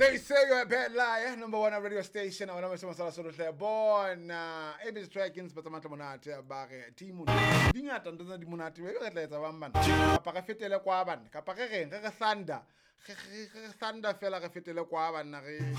They say you're a bad liar. Number one radio station. I want to say masala born. Abis Trackins, but I'm monate bare team. Dinga tanto di monate. We get later one man. Kapaka fetele kwa ban. Kapaka re thunder. Thunder fela re fetele kwa ban na re.